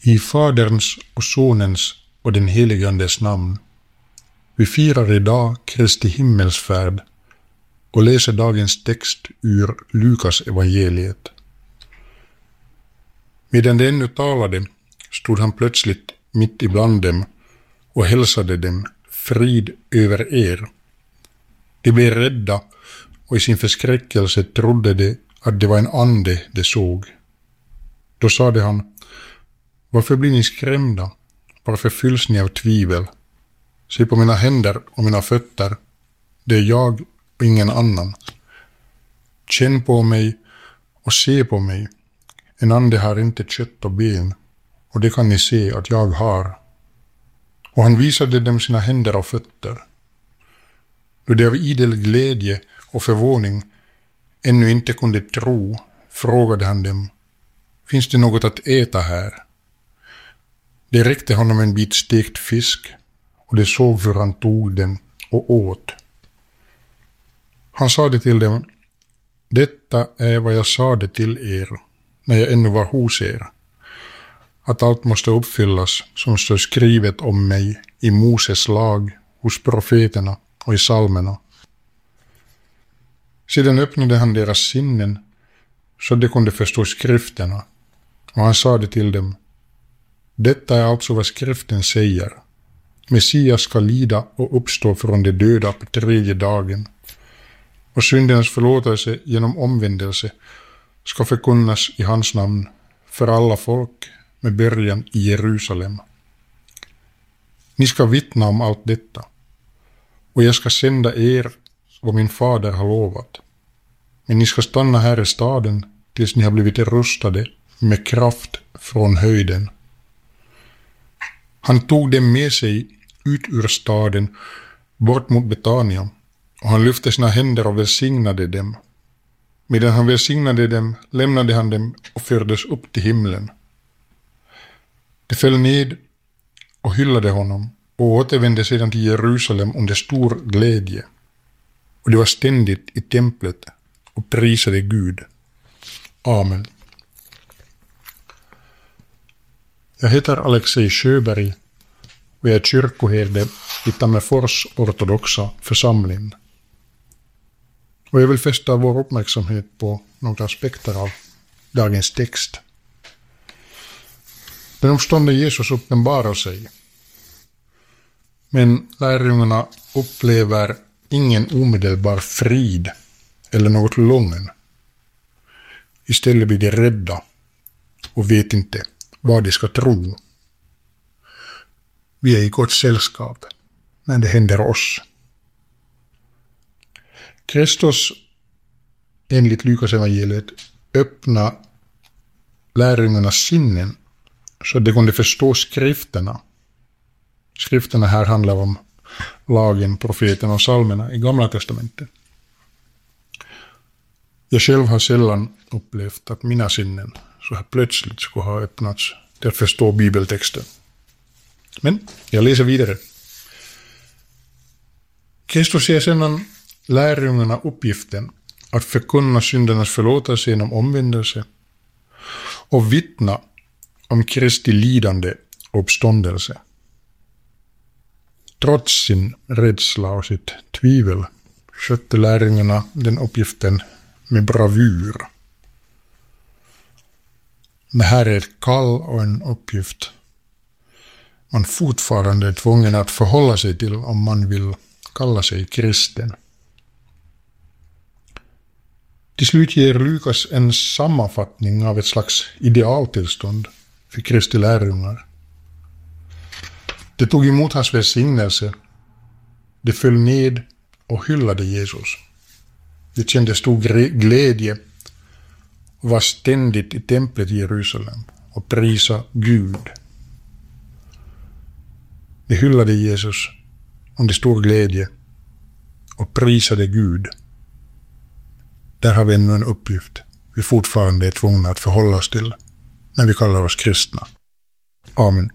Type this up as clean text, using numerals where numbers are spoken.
I Faderns och Sonens och den helige Andes namn. Vi firar idag Kristi himmelsfärd och läser dagens text ur Lukas evangeliet. Medan de ännu talade stod han plötsligt mitt ibland dem och hälsade dem: frid över er. De blev rädda och i sin förskräckelse trodde de att det var en ande de såg. Då sade han: varför blir ni skrämda? Varför fylls ni av tvivel? Se på mina händer och mina fötter. Det är jag och ingen annan. Känn på mig och se på mig. En ande har inte kött och ben, och det kan ni se att jag har. Och han visade dem sina händer och fötter. Då de av idel glädje och förvåning ännu inte kunde tro, frågade han dem: finns det något att äta här? De räckte honom en bit stekt fisk, och de såg hur han tog den och åt. Han sade till dem: detta är vad jag sade till er när jag ännu var hos er, att allt måste uppfyllas som står skrivet om mig i Moses lag, hos profeterna och i psalmerna. Sedan öppnade han deras sinnen så de kunde förstå skrifterna, och han sade till dem: detta är alltså vad skriften säger. Messias ska lida och uppstå från de döda på 3:e dagen, och syndernas förlåtelse genom omvändelse ska förkunnas i hans namn för alla folk med början i Jerusalem. Ni ska vittna om allt detta, och jag ska sända er vad min fader har lovat. Men ni ska stanna här i staden tills ni har blivit rustade med kraft från höjden. Han tog dem med sig ut ur staden bort mot Betania, och han lyfte sina händer och välsignade dem. Medan han välsignade dem lämnade han dem och fördes upp till himlen. De föll ned och hyllade honom och återvände sedan till Jerusalem under stor glädje. Och det var ständigt i templet och prisade Gud. Amen. Jag heter Alexej Sjöberg och jag är kyrkoherde i Tammerfors ortodoxa församling. Och jag vill fästa vår uppmärksamhet på några aspekter av dagens text. Den uppståndne Jesus uppenbarar sig, men lärjungarna upplever ingen omedelbar frid eller något lugn. Istället blir de rädda och vet inte vad de ska tro. Vi är i gott sällskap när det händer oss. Kristus, enligt Lukas evangeliet, öppna lärjungarnas sinnen så att de kunde förstå skrifterna. Skrifterna här handlar om lagen, profeterna och psalmerna i Gamla testamentet. Jag själv har sällan upplevt att mina sinnen så här plötsligt skulle ha öppnats till att förstå bibeltexten. Men jag läser vidare. Kristus ger sedan lärjungarna uppgiften att förkunna syndernas förlåtelse genom omvändelse och vittna om Kristi lidande och uppståndelse. Trots sin rädsla och sitt tvivel skötte lärjungarna den uppgiften med bravur. Det här är ett kall och en uppgift man fortfarande är tvungen att förhålla sig till om man vill kalla sig kristen. Till slut ger Lukas en sammanfattning av ett slags idealtillstånd för Kristi lärjungar. De tog emot hans välsignelse, de föll ned och hyllade Jesus. De kände stor glädje och var ständigt i templet i Jerusalem och prisa Gud. De hyllade Jesus under stor glädje och prisade Gud. Där har vi ännu en uppgift vi fortfarande är tvungna att förhålla oss till när vi kallar oss kristna. Amen.